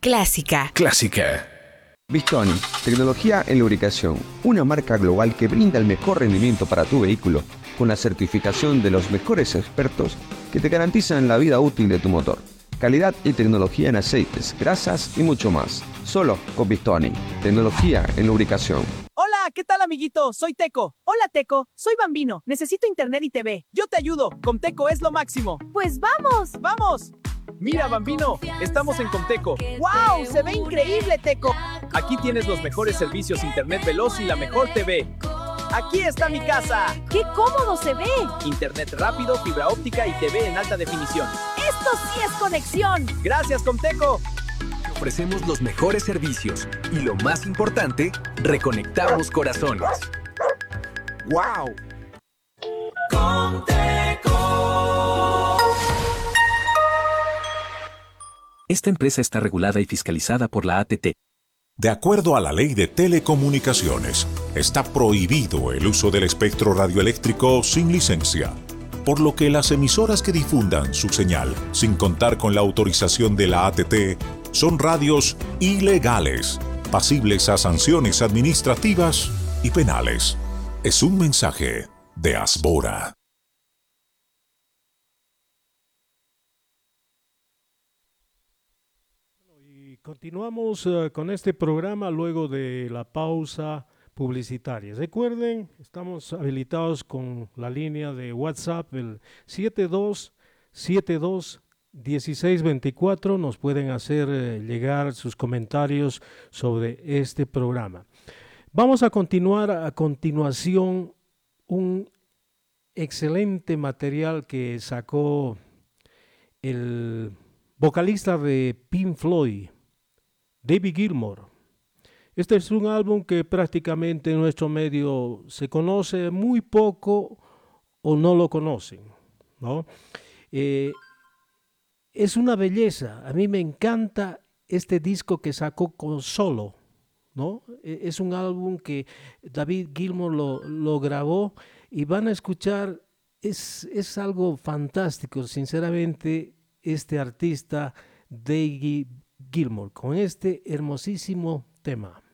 Clásica. Clásica. Bistoni, tecnología en lubricación, una marca global que brinda el mejor rendimiento para tu vehículo, con la certificación de los mejores expertos que te garantizan la vida útil de tu motor. Calidad y tecnología en aceites, grasas y mucho más. Solo con Bistoni, tecnología en lubricación. Hola, ¿qué tal, amiguito? Soy Teco. Hola, Teco. Soy Bambino. Necesito internet y TV. Yo te ayudo. Comteco es lo máximo. Pues vamos. ¡Vamos! Mira, Bambino, estamos en Comteco. ¡Wow! Se ve increíble, Teco. Aquí tienes los mejores servicios, internet veloz y la mejor TV. Aquí está mi casa. ¡Qué cómodo se ve! Internet rápido, fibra óptica y TV en alta definición. ¡Esto sí es conexión! Gracias, Comteco. Ofrecemos los mejores servicios y lo más importante, reconectamos corazones. ¡Wow! Esta empresa está regulada y fiscalizada por la ATT. De acuerdo a la Ley de Telecomunicaciones, está prohibido el uso del espectro radioeléctrico sin licencia, por lo que las emisoras que difundan su señal sin contar con la autorización de la ATT son radios ilegales, pasibles a sanciones administrativas y penales. Es un mensaje de Asbora. Continuamos con este programa luego de la pausa publicitaria. Recuerden, estamos habilitados con la línea de WhatsApp, el 7272-1624. Nos pueden hacer llegar sus comentarios sobre este programa. Vamos a continuar a continuación un excelente material que sacó el vocalista de Pink Floyd, David Gilmour. Este es un álbum que prácticamente en nuestro medio se conoce muy poco o no lo conocen, ¿no? Es una belleza. A mí me encanta este disco que sacó con solo, ¿no? Es un álbum que David Gilmour lo grabó y van a escuchar, es algo fantástico, sinceramente, este artista David Gilmour con este hermosísimo tema.